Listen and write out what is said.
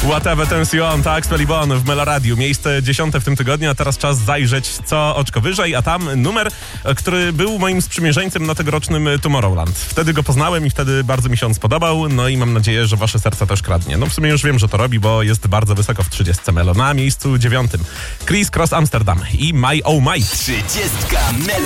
Whatever Turns You On, tak, Spellibon w Meloradiu. Miejsce 10 w tym tygodniu, a teraz czas zajrzeć co oczko wyżej, a tam numer, który był moim sprzymierzeńcem na tegorocznym Tomorrowland. Wtedy go poznałem i wtedy bardzo mi się on spodobał, no i mam nadzieję, że wasze serca też kradnie. No w sumie już wiem, że to robi, bo jest bardzo wysoko w 30 Melo. Na miejscu 9 Criss Cross Amsterdam i My Oh My. 30 Melo.